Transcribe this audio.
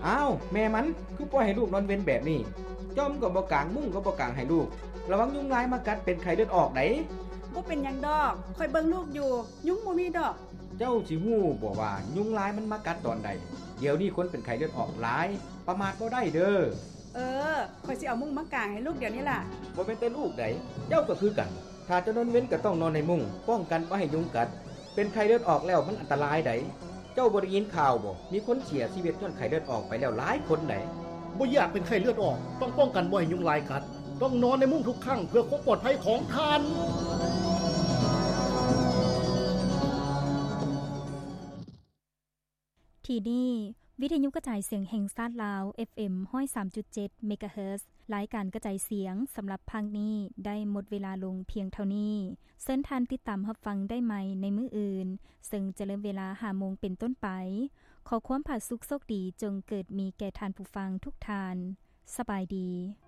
อ้าวแม่มันคือปล่อยให้ลูกนอนเว้นแบบนี้จ้อมก็บ่กางมุ้งก็บ่กางให้ลูกระวังยุงลายมากัดเป็นไข้เลือดออกได้บ่เป็นหยังดอกค่อยเบิ่งลูกอยู่ยุงบ่มีดอกเจ้าสิฮู้บ่ว่ายุงลายมันมากัดตอนใดเดี๋ยวนี้คนเป็นไข้เลือดออกหลายประมาทบ่ได้เด้อค่อยสิเอามุ้งมากางให้ลูกเดี๋ยวนี้ล่ะบ่เป็นแต่ลูกใดเจ้าก็คือกันถ้าจะนอนเว้นก็ต้องนอนในมุ้งป้องกันบ่ให้ยุงกัดเป็นไข้เลือดออกแล้วมันอันตรายใดเจ้าบ่ได้ยินข่าวบ่มีคนเสียชีวิตย้อนไข้เลือดออกไปแล้วหลายคนไดบ่อยากเป็นไข้เลือดออกต้องป้องกันบ่ให้ยุงลายกัดต้องนอนในมุ้งทุกครั้งเพื่อความปลอดภัยของท่านที่นี่วิทยุกระจายเสียงแห่งชาติลาว FM 103.7 เมกะเฮิรตซ์รายการกระจายเสียงสำหรับภาคนี้ได้หมดเวลาลงเพียงเท่านี้เชิญท่านติดตามรับฟังได้ใหม่ในมื้ออื่นซึ่งจะเริ่มเวลา 5:00 นเป็นต้นไปขอความผาสุกโชคดีจงเกิดมีแก่ท่านผู้ฟังทุกท่านสบายดี